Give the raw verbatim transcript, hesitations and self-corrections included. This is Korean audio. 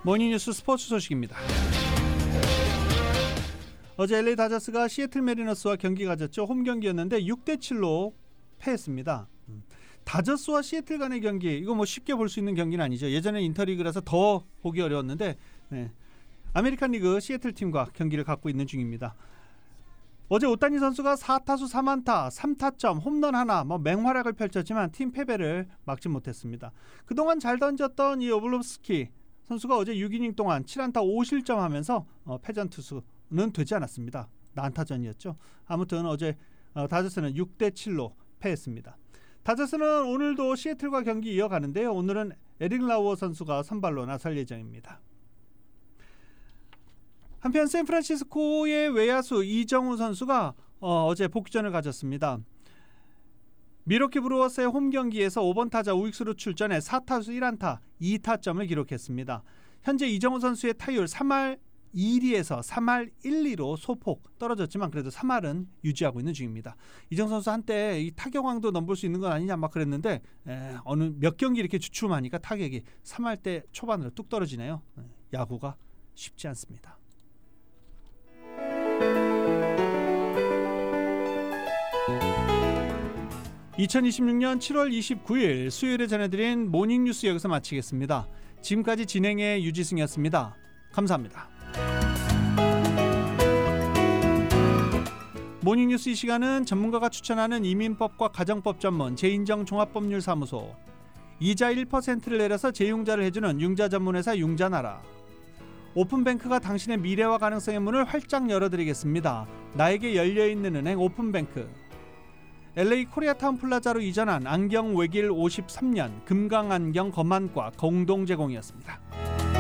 모닝뉴스 스포츠 소식입니다. 어제 엘에이 다저스가 시애틀 메리너스와 경기 가졌죠. 홈 경기였는데 육 대 칠로 패했습니다. 다저스와 시애틀 간의 경기, 이거 뭐 쉽게 볼 수 있는 경기는 아니죠. 예전에 인터리그라서 더 보기 어려웠는데 네. 아메리칸 리그 시애틀 팀과 경기를 갖고 있는 중입니다. 어제 오타니 선수가 사 타수 삼 안타 삼 타점 홈런 하나 뭐 맹활약을 펼쳤지만 팀 패배를 막지 못했습니다. 그동안 잘 던졌던 이 오블롭스키 선수가 어제 육 이닝 동안 칠 안타 오 실점 하면서 어, 패전 투수는 되지 않았습니다. 난타전이었죠. 아무튼 어제 어, 다저스는 육 대 칠로 패했습니다. 다저스는 오늘도 시애틀과 경기 이어가는데요. 오늘은 에릭 라우어 선수가 선발로 나설 예정입니다. 한편 샌프란시스코의 외야수 이정우 선수가 어, 어제 복귀전을 가졌습니다. 미러키 브루어스의 홈 경기에서 오 번 타자 우익수로 출전해 사 타수 일 안타 이 타점을 기록했습니다. 현재 이정우 선수의 타율 삼 할 이 리에서 삼 할 일 리로 소폭 떨어졌지만 그래도 삼 할은 유지하고 있는 중입니다. 이정우 선수 한때 이 타격왕도 넘볼 수 있는 건 아니냐 막 그랬는데 에, 어느 몇 경기 이렇게 주춤하니까 타격이 삼 할대 초반으로 뚝 떨어지네요. 야구가 쉽지 않습니다. 이천이십육 년 칠월 이십구일 수요일에 전해드린 모닝뉴스 여기서 마치겠습니다. 지금까지 진행의 유지승이었습니다. 감사합니다. 모닝뉴스 이 시간은 전문가가 추천하는 이민법과 가정법 전문 제인정 종합법률사무소, 이자 일 퍼센트를 내려서 재융자를 해주는 융자 전문회사 융자나라, 오픈뱅크가 당신의 미래와 가능성의 문을 활짝 열어드리겠습니다. 나에게 열려있는 은행 오픈뱅크, 엘에이 코리아타운 플라자로 이전한 안경 외길 오십삼 년 금강안경 검안과 공동 제공이었습니다.